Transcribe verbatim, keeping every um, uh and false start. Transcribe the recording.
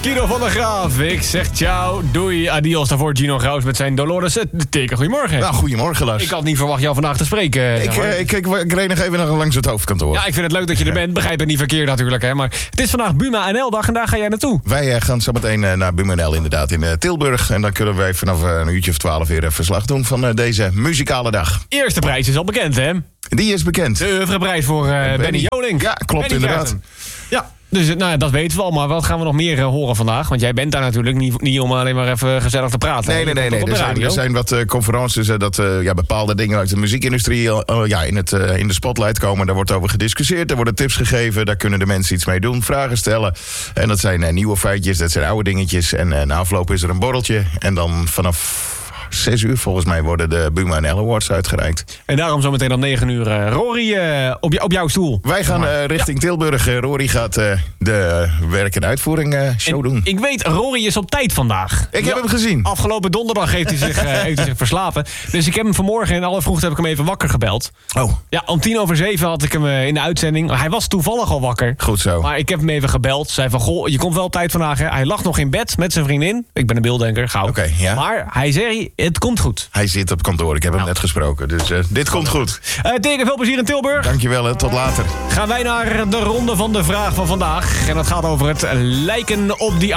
Guido van der Graaf. Ik zeg ciao, doei, adios. Daarvoor Gino Graus met zijn Dolores het teken. Goedemorgen. Nou, goedemorgen, Lars. Ik had niet verwacht jou vandaag te spreken. Ik, uh, ik, ik, ik reed nog even nog langs het hoofdkantoor. Ja, ik vind het leuk dat je er bent. Begrijp het niet verkeerd natuurlijk, hè. Maar het is vandaag Buma N L-dag en daar ga jij naartoe. Wij uh, gaan zo meteen uh, naar Buma N L inderdaad in uh, Tilburg. En dan kunnen wij vanaf uh, een uurtje of twaalf weer uh, verslag doen van uh, deze muzikale dag. Eerste prijs is al bekend, hè? Die is bekend. De oeuvreprijs voor uh, Benny, Benny Jolink. Ja, klopt Benny inderdaad. Kruijten. Ja. Dus nou ja, dat weten we al, maar wat gaan we nog meer uh, horen vandaag? Want jij bent daar natuurlijk niet, niet om alleen maar even gezellig te praten. Nee, nee, nee. nee. Er, zijn, er zijn wat uh, conferences uh, dat uh, ja, bepaalde dingen uit de muziekindustrie uh, uh, ja, in, het, uh, in de spotlight komen. Daar wordt over gediscussieerd, er worden tips gegeven. Daar kunnen de mensen iets mee doen, vragen stellen. En dat zijn uh, nieuwe feitjes, dat zijn oude dingetjes. En uh, na afloop is er een borreltje. En dan vanaf zes uur volgens mij worden de Buma N L Awards uitgereikt. En daarom zometeen om negen uur uh, Rory uh, op, jou, op jouw stoel. Wij gaan uh, richting ja. Tilburg. Uh, Rory gaat uh, de werk- en uitvoering uh, show en doen. Ik weet, Rory is op tijd vandaag. Ik ja, heb hem gezien. Afgelopen donderdag heeft hij, zich, uh, heeft hij zich verslapen. Dus ik heb hem vanmorgen in alle vroegte heb ik hem even wakker gebeld. Oh. Ja, om tien over zeven had ik hem uh, in de uitzending. Hij was toevallig al wakker. Goed zo. Maar ik heb hem even gebeld. Zei van, goh, je komt wel op tijd vandaag. Hè? Hij lag nog in bed met zijn vriendin. Ik ben een beelddenker, gauw. Okay, ja. Maar hij zei, het komt goed. Hij zit op kantoor, ik heb hem nou. net gesproken. Dus uh, dit komt goed. Uh, Teken, veel plezier in Tilburg. Dankjewel, hè. Tot later. Gaan wij naar de ronde van de vraag van vandaag. En dat gaat over het lijken op die